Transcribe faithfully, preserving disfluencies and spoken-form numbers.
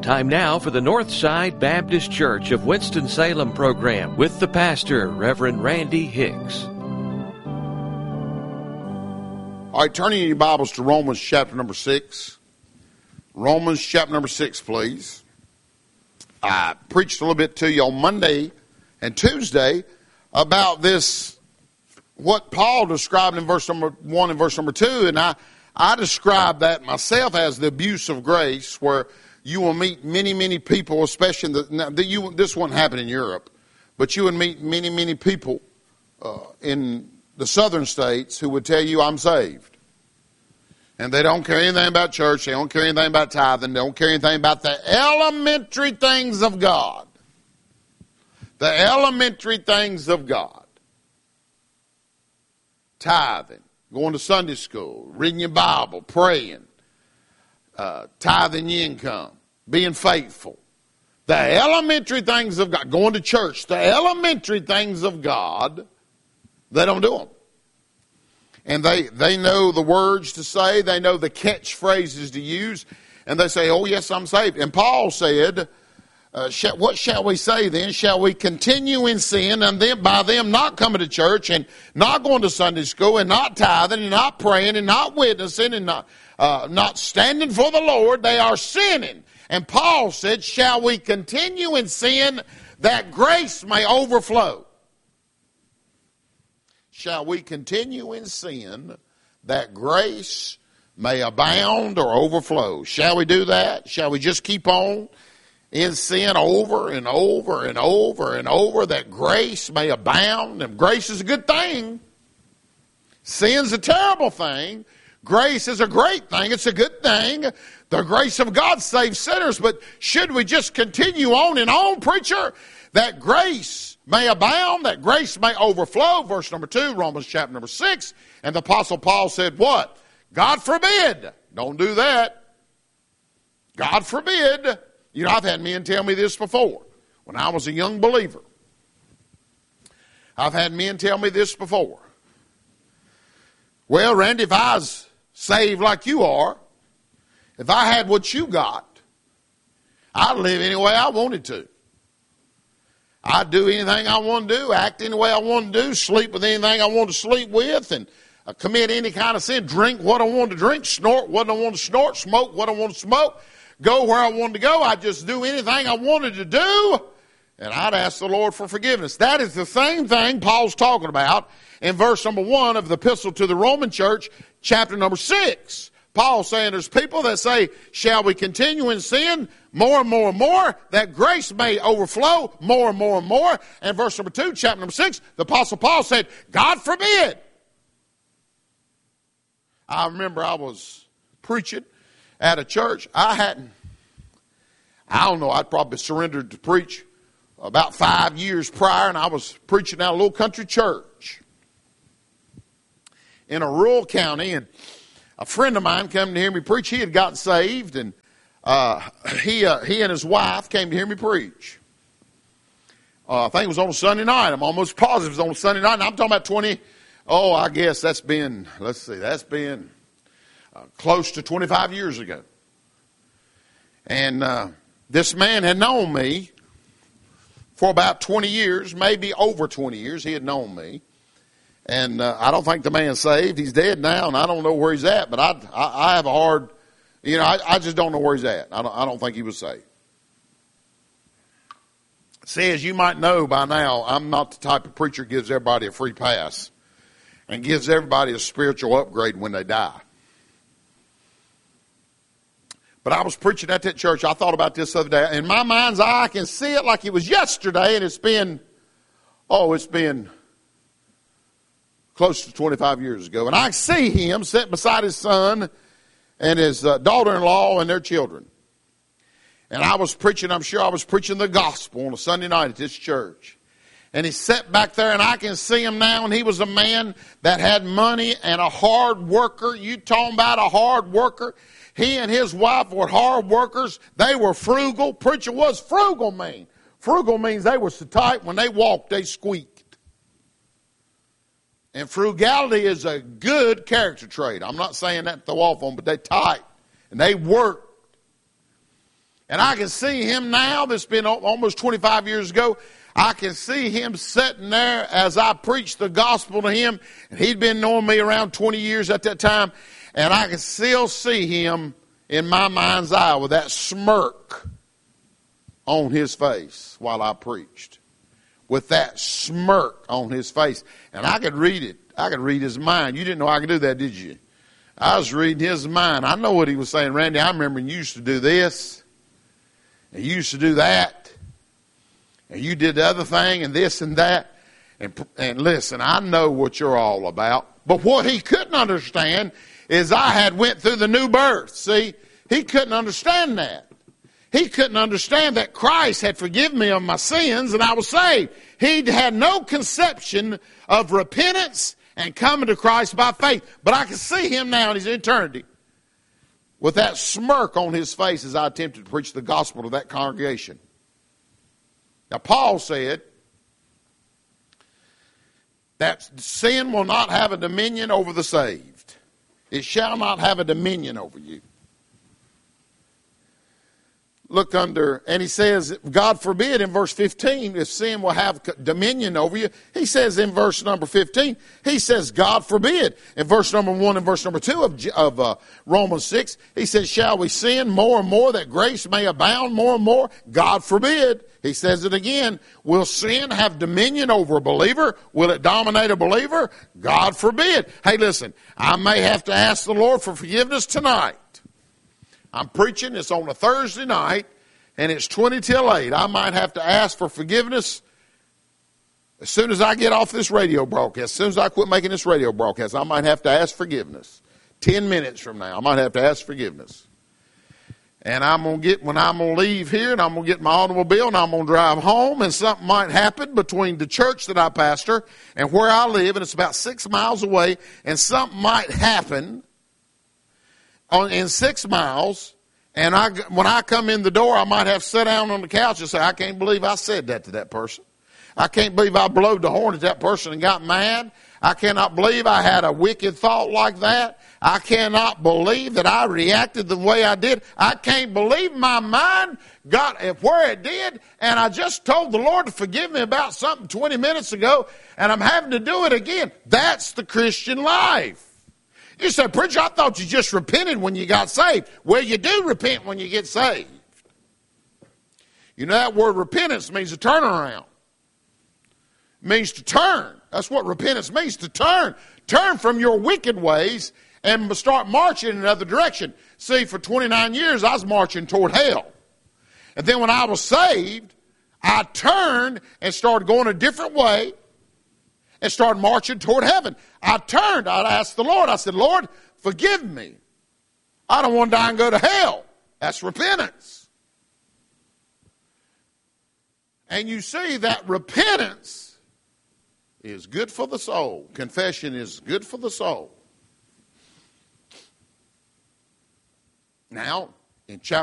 Time now for the Northside Baptist Church of Winston-Salem program with the pastor, Reverend Randy Hicks. All right, turning your Bibles to Romans chapter number six. Romans chapter number six, please. I preached a little bit to you on Monday and Tuesday about this, what Paul described in verse number one and verse number two, and I, I described that myself as the abuse of grace, where you will meet many, many people, especially in the, now, the, you, this won't happen in Europe, but you would meet many, many people uh, in the southern states who would tell you, I'm saved. And they don't care anything about church, they don't care anything about tithing, they don't care anything about the elementary things of God. The elementary things of God. Tithing, going to Sunday school, reading your Bible, praying, uh, tithing your income, being faithful. The elementary things of God, going to church, the elementary things of God, they don't do them. And they, they know the words to say, they know the catchphrases to use, and they say, oh yes, I'm saved. And Paul said, uh, shall, what shall we say then? Shall we continue in sin, and then by them not coming to church, and not going to Sunday school, and not tithing, and not praying, and not witnessing, and not, uh, not standing for the Lord, they are sinning. And Paul said, shall we continue in sin that grace may overflow? Shall we continue in sin that grace may abound or overflow? Shall we do that? Shall we just keep on in sin over and over and over and over that grace may abound? And grace is a good thing. Sin's a terrible thing. Grace is a great thing. It's a good thing. The grace of God saves sinners. But should we just continue on and on, preacher, that grace may abound, that grace may overflow? Verse number two, Romans chapter number six. And the Apostle Paul said what? God forbid. Don't do that. God forbid. You know, I've had men tell me this before when I was a young believer. I've had men tell me this before. Well, Randy, if I was saved like you are, if I had what you got, I'd live any way I wanted to. I'd do anything I want to do, act any way I want to do, sleep with anything I want to sleep with, and uh, commit any kind of sin, drink what I want to drink, snort what I want to snort, smoke what I want to smoke, go where I wanted to go. I'd just do anything I wanted to do, and I'd ask the Lord for forgiveness. That is the same thing Paul's talking about in verse number one of the epistle to the Roman church, chapter number six. Paul's saying there's people that say, shall we continue in sin more and more and more, that grace may overflow more and more and more? And verse number two, chapter number six, the Apostle Paul said, God forbid. I remember I was preaching at a church. I hadn't, I don't know, I'd probably surrendered to preach about five years prior, and I was preaching at a little country church in a rural county, and a friend of mine came to hear me preach. He had gotten saved, and uh, he uh, he and his wife came to hear me preach. Uh, I think it was on a Sunday night. I'm almost positive it was on a Sunday night. And I'm talking about twenty, oh, I guess that's been, let's see, that's been uh, close to twenty-five years ago. And uh, this man had known me for about twenty years, maybe over twenty years. He had known me. And uh, I don't think the man's saved. He's dead now, and I don't know where he's at. But I, I, I have a hard, you know, I, I just don't know where he's at. I don't, I don't think he was saved. See, as you might know by now, I'm not the type of preacher who gives everybody a free pass and gives everybody a spiritual upgrade when they die. But I was preaching at that church. I thought about this the other day. In my mind's eye, I can see it like it was yesterday, and it's been, oh, it's been close to twenty-five years ago. And I see him sitting beside his son and his uh, daughter-in-law and their children. And I was preaching, I'm sure I was preaching the gospel on a Sunday night at this church. And he sat back there, and I can see him now, and he was a man that had money and a hard worker. You talking about a hard worker. He and his wife were hard workers. They were frugal. Preacher was frugal mean. Frugal means they were so tight when they walked, they squeaked. And frugality is a good character trait. I'm not saying that to throw off on, but they tight. And they worked. And I can see him now. This has been almost twenty-five years ago. I can see him sitting there as I preached the gospel to him. And he'd been knowing me around twenty years at that time. And I can still see him in my mind's eye with that smirk on his face while I preached. With that smirk on his face. And I could read it. I could read his mind. You didn't know I could do that, did you? I was reading his mind. I know what he was saying. Randy, I remember you used to do this. And you used to do that. And you did the other thing and this and that. And, and listen, I know what you're all about. But what he couldn't understand is I had went through the new birth. See, he couldn't understand that. He couldn't understand that Christ had forgiven me of my sins and I was saved. He had no conception of repentance and coming to Christ by faith. But I can see him now in his eternity with that smirk on his face as I attempted to preach the gospel to that congregation. Now, Paul said that sin will not have a dominion over the saved. It shall not have a dominion over you. Look under, and he says, God forbid in verse fifteen, if sin will have dominion over you. He says in verse number fifteen, he says, God forbid. In verse number one and verse number two of, of uh, Romans six, he says, shall we sin more and more that grace may abound more and more? God forbid. He says it again. Will sin have dominion over a believer? Will it dominate a believer? God forbid. Hey, listen, I may have to ask the Lord for forgiveness tonight. I'm preaching, it's on a Thursday night, and it's twenty till eight. I might have to ask for forgiveness as soon as I get off this radio broadcast. As soon as I quit making this radio broadcast, I might have to ask forgiveness. Ten minutes from now, I might have to ask forgiveness. And I'm going to get, when I'm going to leave here, and I'm going to get my automobile, and I'm going to drive home, and something might happen between the church that I pastor and where I live, and it's about six miles away, and something might happen On, in six miles, and I, when I come in the door, I might have to sit down on the couch and say, I can't believe I said that to that person. I can't believe I blowed the horn at that person and got mad. I cannot believe I had a wicked thought like that. I cannot believe that I reacted the way I did. I can't believe my mind got where it did, and I just told the Lord to forgive me about something twenty minutes ago, and I'm having to do it again. That's the Christian life. You say, preacher, I thought you just repented when you got saved. Well, you do repent when you get saved. You know that word repentance means a turnaround. It means to turn. That's what repentance means, to turn. Turn from your wicked ways and start marching in another direction. See, for twenty-nine years, I was marching toward hell. And then when I was saved, I turned and started going a different way and started marching toward heaven. I turned. I asked the Lord. I said, Lord, forgive me. I don't want to die and go to hell. That's repentance. And you see that repentance is good for the soul. Confession is good for the soul. Now, in chapter